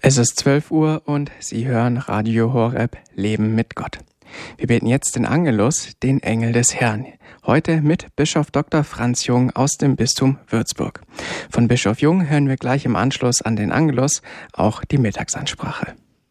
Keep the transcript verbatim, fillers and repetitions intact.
Es ist zwölf Uhr und Sie hören Radio Horeb Leben mit Gott. Wir beten jetzt den Angelus, den Engel des Herrn. Heute mit Bischof Doktor Franz Jung aus dem Bistum Würzburg. Von Bischof Jung hören wir gleich im Anschluss an den Angelus auch die Mittagsansprache.